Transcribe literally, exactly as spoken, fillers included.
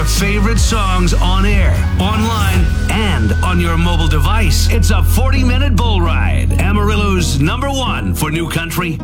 favorite songs on air, online, and on your mobile device. It's a forty minute bull ride. Amarillo's number one for new country,